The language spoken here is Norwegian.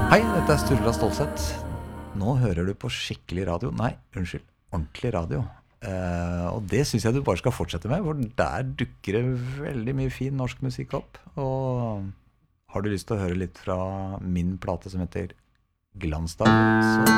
Hei, dette er Sturla Stålsett. Nå hører du på skikkelig radio. Nei, unnskyld, ordentlig radio. Og det synes jeg du bare skal fortsette med, for der dukker det veldig mye fin norsk musikk opp. Og har du lyst til å høre litt fra min plate som heter Glansdag, så